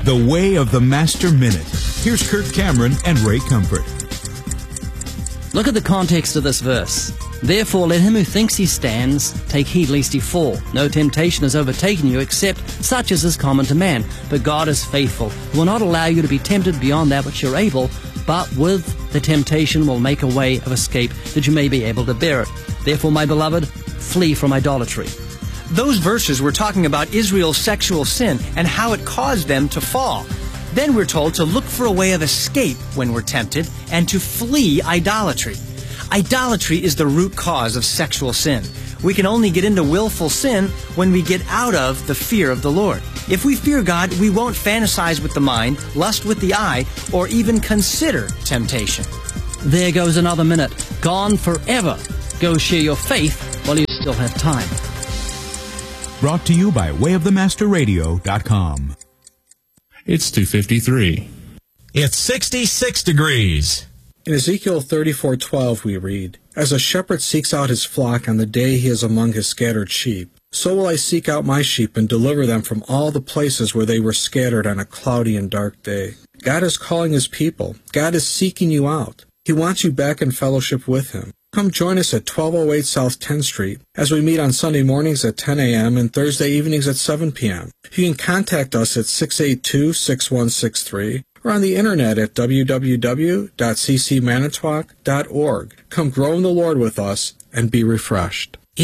The Way of the Master Minute. Here's Kirk Cameron and Ray Comfort. Look at the context of this verse. Therefore, let him who thinks he stands take heed lest he fall. No temptation has overtaken you except such as is common to man. But God is faithful, who will not allow you to be tempted beyond that which you're able, but with the temptation will make a way of escape that you may be able to bear it. Therefore, my beloved, flee from idolatry. Those verses were talking about Israel's sexual sin and how it caused them to fall. Then we're told to look for a way of escape when we're tempted and to flee idolatry. Idolatry is the root cause of sexual sin. We can only get into willful sin when we get out of the fear of the Lord. If we fear God, we won't fantasize with the mind, lust with the eye, or even consider temptation. There goes another minute. Gone forever. Go share your faith while you still have time. Brought to you by wayofthemasterradio.com. It's 2:53. It's 66 degrees. In Ezekiel 34:12 we read, As a shepherd seeks out his flock on the day he is among his scattered sheep, so will I seek out my sheep and deliver them from all the places where they were scattered on a cloudy and dark day. God is calling his people. God is seeking you out. He wants you back in fellowship with him. Come join us at 1208 South 10th Street as we meet on Sunday mornings at 10 a.m. and Thursday evenings at 7 p.m. You can contact us at 682-6163 or on the internet at www.ccmanitowoc.org. Come grow in the Lord with us and be refreshed.